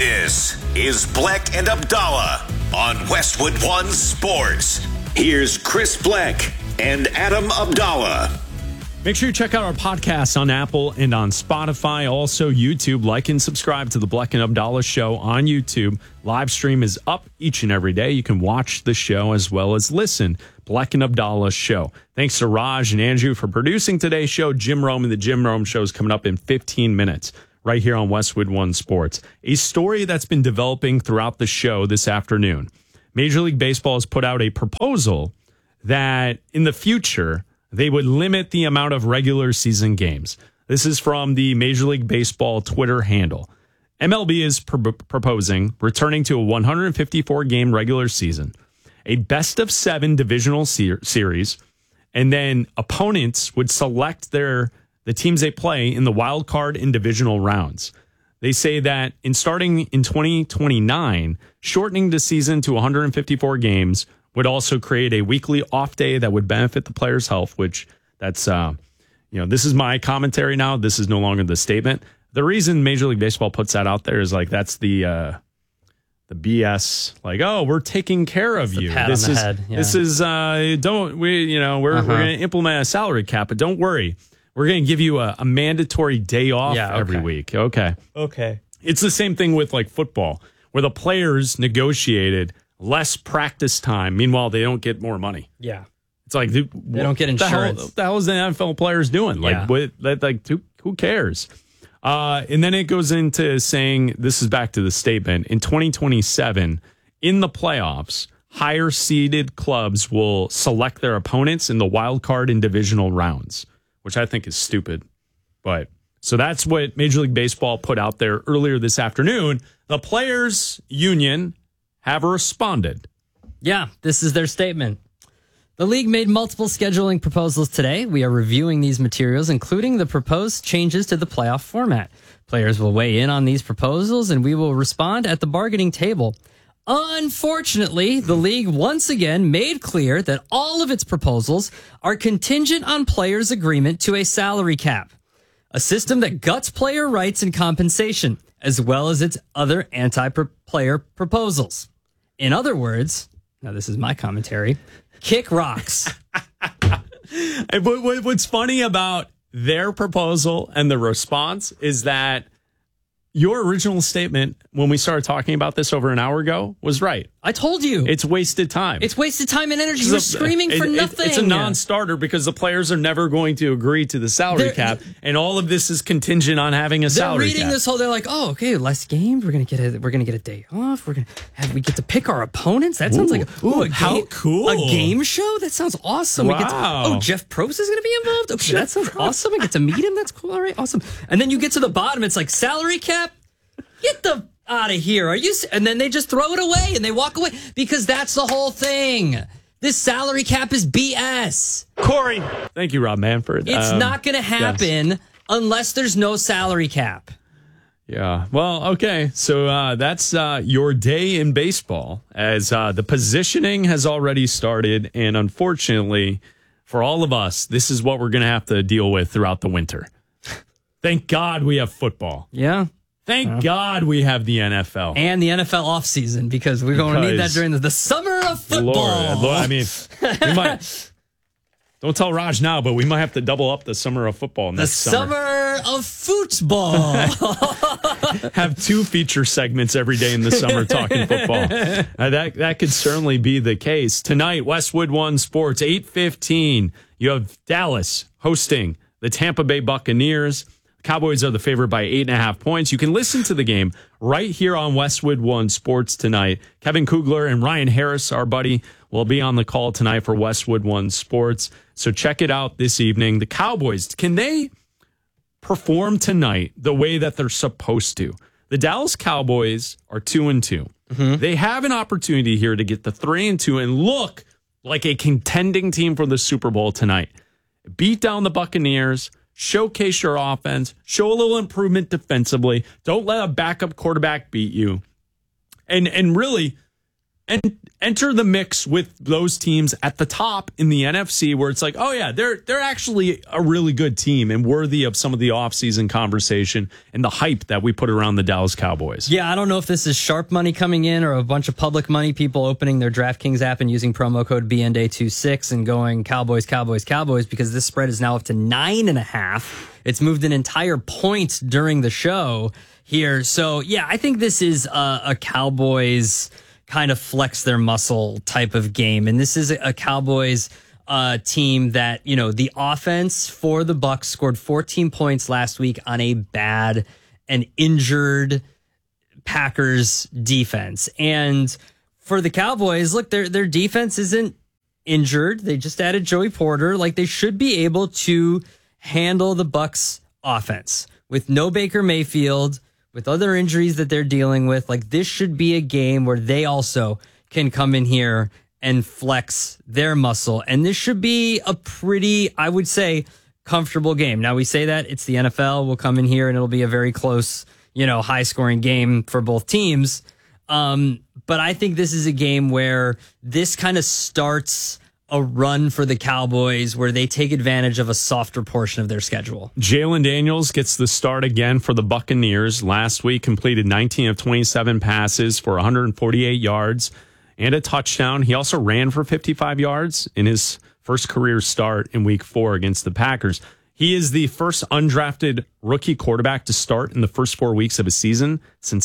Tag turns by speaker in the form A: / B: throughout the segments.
A: This is Bleck and Abdallah on Westwood One Sports. Here's Chris Bleck and Adam Abdallah.
B: Make sure you check out our podcast on Apple and on Spotify. Also, YouTube. Like and subscribe to the Bleck and Abdallah Show on YouTube. Live stream is up each and every day. You can watch the show as well as listen. Bleck and Abdallah Show. Thanks to Raj and Andrew for producing today's show. Jim Rome and the Jim Rome Show is coming up in 15 minutes right here on Westwood One Sports. A story that's been developing throughout the show this afternoon. Major League Baseball has put out a proposal that in the future they would limit the amount of regular season games. This is from the Major League Baseball Twitter handle. MLB is proposing returning to a 154-game regular season, a best-of-7 divisional series, and then opponents would select the teams they play in the wild card and divisional rounds. They say that starting in 2029, shortening the season to 154 games would also create a weekly off day that would benefit the player's health, which that's, this is my commentary now. This is no longer the statement. The reason Major League Baseball puts that out there is like, that's the BS, like, oh, we're taking care of you. This is, we're going to implement a salary cap, but don't worry. We're going to give you a mandatory day off every week. Okay. It's the same thing with like football, where the players negotiated less practice time. Meanwhile, they don't get more money.
C: Yeah.
B: It's like, dude,
C: they don't get insurance.
B: What the hell is the NFL players doing? Like, who cares? And then it goes into saying, this is back to the statement, in 2027, in the playoffs, higher seeded clubs will select their opponents in the wild card and divisional rounds, which I think is stupid. But so that's what Major League Baseball put out there earlier this afternoon. The Players Union have responded.
C: Yeah, this is their statement. The league made multiple scheduling proposals today. We are reviewing these materials, including the proposed changes to the playoff format. Players will weigh in on these proposals, and we will respond at the bargaining table. Unfortunately, the league once again made clear that all of its proposals are contingent on players' agreement to a salary cap, a system that guts player rights and compensation, as well as its other anti-player proposals. In other words, now this is my commentary, kick rocks.
B: What's funny about their proposal and the response is that your original statement when we started talking about this over an hour ago was right.
C: I told you.
B: It's wasted time.
C: It's wasted time and energy. You're screaming for nothing.
B: It's a non-starter because the players are never going to agree to the salary cap, and all of this is contingent on having a salary cap.
C: They're reading this whole, they're like, oh, okay, less games. We're gonna get a day off. We get to pick our opponents. That sounds like
B: how cool.
C: A game show? That sounds awesome.
B: Wow.
C: Jeff Probst is gonna be involved? Okay, that sounds awesome. I get to meet him. That's cool. All right, awesome. And then you get to the bottom, it's like salary cap. Get the out of here. Are you? And then they just throw it away and they walk away because that's the whole thing. This salary cap is BS.
B: Corey. Thank you, Rob Manfred.
C: It's not going to happen unless there's no salary cap.
B: Yeah. Well, okay. So that's your day in baseball as the positioning has already started. And unfortunately, for all of us, this is what we're going to have to deal with throughout the winter. Thank God we have football.
C: Yeah.
B: Thank God we have the NFL.
C: And the NFL offseason, because we're going to need that during the summer of football.
B: Lord, I mean, we might. Don't tell Raj now, but we might have to double up the summer of football next summer.
C: The summer of football.
B: Have 2 feature segments every day in the summer talking football. That could certainly be the case. Tonight, Westwood One Sports, 8:15. You have Dallas hosting the Tampa Bay Buccaneers. Cowboys are the favorite by 8.5 points. You can listen to the game right here on Westwood One Sports tonight. Kevin Kugler and Ryan Harris, our buddy, will be on the call tonight for Westwood One Sports. So check it out this evening. The Cowboys, can they perform tonight the way that they're supposed to? The Dallas Cowboys are 2-2. Mm-hmm. They have an opportunity here to get the 3-2 and look like a contending team for the Super Bowl tonight. Beat down the Buccaneers. Showcase your offense, show a little improvement defensively. Don't let a backup quarterback beat you. And really, and enter the mix with those teams at the top in the NFC where it's like, oh yeah, they're actually a really good team and worthy of some of the offseason conversation and the hype that we put around the Dallas Cowboys.
C: Yeah, I don't know if this is sharp money coming in or a bunch of public money, people opening their DraftKings app and using promo code BNDay26 and going Cowboys, Cowboys, Cowboys, because this spread is now up to 9.5. It's moved an entire point during the show here. So yeah, I think this is a Cowboys kind of flex their muscle type of game. And this is a Cowboys team that, you know, the offense for the Bucs scored 14 points last week on a bad and injured Packers defense. And for the Cowboys, look, their defense isn't injured. They just added Joey Porter. Like, they should be able to handle the Bucs offense with no Baker Mayfield, with other injuries that they're dealing with. Like, this should be a game where they also can come in here and flex their muscle. And this should be a pretty, I would say, comfortable game. Now, we say that it's the NFL. We'll come in here and it'll be a very close, you know, high scoring game for both teams. But I think this is a game where this kind of starts a run for the Cowboys where they take advantage of a softer portion of their schedule.
B: Jalen Daniels gets the start again for the Buccaneers. Last week completed 19 of 27 passes for 148 yards and a touchdown. He also ran for 55 yards in his first career start in week 4 against the Packers. He is the first undrafted rookie quarterback to start in the first 4 weeks of a season since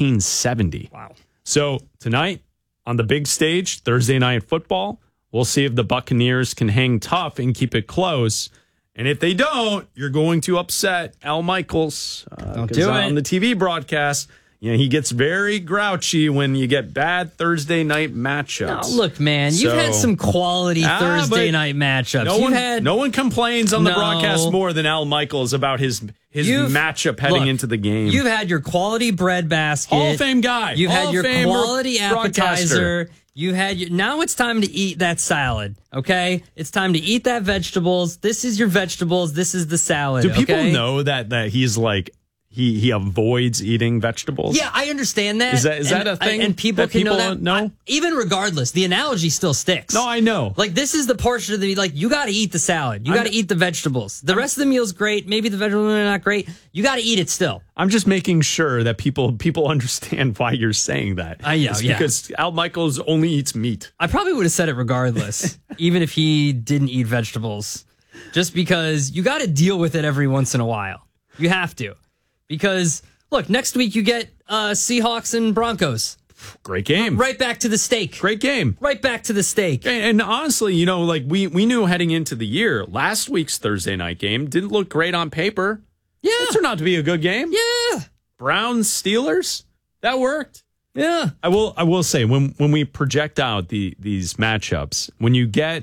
B: 1970.
C: Wow.
B: So tonight on the big stage, Thursday Night Football, we'll see if the Buccaneers can hang tough and keep it close. And if they don't, you're going to upset Al Michaels.
C: Don't do it.
B: On the TV broadcast, you know, he gets very grouchy when you get bad Thursday night matchups.
C: No, look, man, you've had some quality Thursday night matchups.
B: No one complains on the broadcast more than Al Michaels about his matchup heading into the game.
C: You've had your quality bread basket.
B: Hall of Fame guy.
C: You've had your quality appetizer.
B: Broadcaster.
C: You had now it's time to eat that salad, okay? It's time to eat that vegetables. This is your vegetables. This is the salad.
B: Do people know that he's like he avoids eating vegetables?
C: Yeah, I understand that.
B: Is that a thing?
C: And people can know that.
B: No?
C: Even regardless, the analogy still sticks.
B: No, I know.
C: Like, this is the portion of the, like, you got to eat the salad. You got to eat the vegetables. The rest of the meal's great. Maybe the vegetables are not great. You got to eat it still.
B: I'm just making sure that people understand why you're saying that.
C: I know, yeah.
B: Because Al Michaels only eats meat.
C: I probably would have said it regardless, even if he didn't eat vegetables. Just because you got to deal with it every once in a while. You have to. Because, look, next week you get Seahawks and Broncos.
B: Great game.
C: Right back to the steak.
B: Great game.
C: Right back to the steak.
B: And honestly, you know, like we knew heading into the year, last week's Thursday night game didn't look great on paper.
C: Yeah.
B: It turned out to be a good game.
C: Yeah.
B: Browns, Steelers, that worked.
C: Yeah.
B: I will say, when we project out these matchups, when you get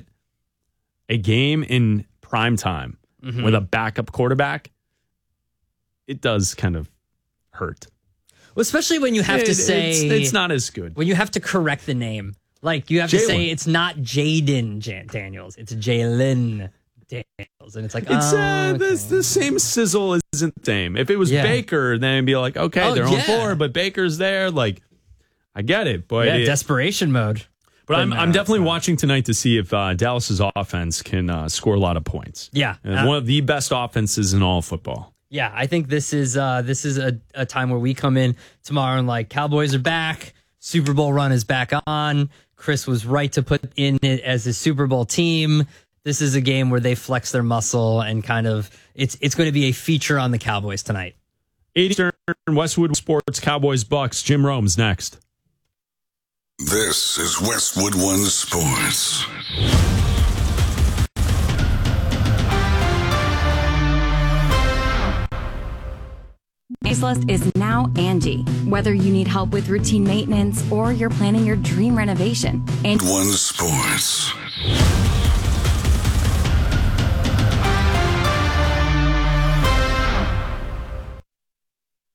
B: a game in prime time with a backup quarterback, it does kind of hurt.
C: Well, especially when you have to say...
B: It's not as good.
C: When you have to correct the name. Like, you have to say it's not Jaden Daniels. It's Jalen Daniels. And it's like,
B: it's the same sizzle isn't the same. If it was Baker, then it'd be like, okay, they're on 4, but Baker's there. Like, I get it. But
C: desperation mode.
B: But I'm definitely watching tonight to see if Dallas's offense can score a lot of points.
C: Yeah.
B: One of the best offenses in all of football.
C: Yeah, I think this is a time where we come in tomorrow and like, Cowboys are back, Super Bowl run is back on. Chris was right to put in it as a Super Bowl team. This is a game where they flex their muscle and kind of it's going to be a feature on the Cowboys tonight.
B: 8 Eastern, Westwood Sports, Cowboys, Bucks. Jim Rome's next.
D: This is Westwood One Sports.
E: List is now Angie. Whether you need help with routine maintenance or you're planning your dream renovation. And
D: One Sports.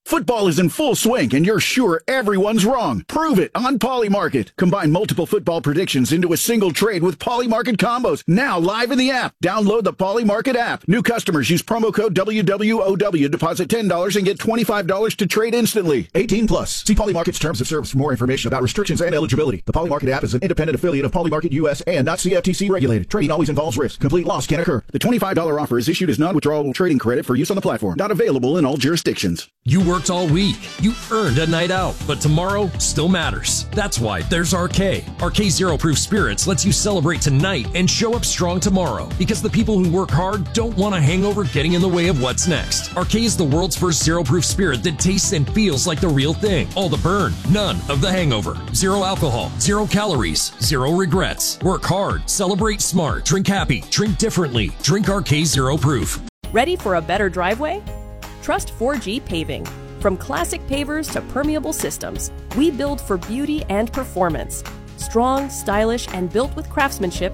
F: Football is in full swing, and you're sure everyone's wrong. Prove it on Polymarket. Combine multiple football predictions into a single trade with Polymarket combos. Now live in the app. Download the Polymarket app. New customers use promo code WWOW. Deposit $10 and get $25 to trade instantly. 18 plus. See Polymarket's terms of service for more information about restrictions and eligibility. The Polymarket app is an independent affiliate of Polymarket US and not CFTC regulated. Trading always involves risk. Complete loss can occur. The $25 offer is issued as non-withdrawable trading credit for use on the platform. Not available in all jurisdictions.
G: You worked all week. You earned a night out, but tomorrow still matters. That's why there's RK. RK Zero Proof Spirits lets you celebrate tonight and show up strong tomorrow, because the people who work hard don't want a hangover getting in the way of what's next. RK is the world's first zero proof spirit that tastes and feels like the real thing. All the burn, none of the hangover. Zero alcohol, 0 calories, 0 regrets. Work hard, celebrate smart, drink happy, drink differently. Drink RK Zero Proof.
H: Ready for a better driveway? Trust 4G Paving. From classic pavers to permeable systems, we build for beauty and performance. Strong, stylish, and built with craftsmanship,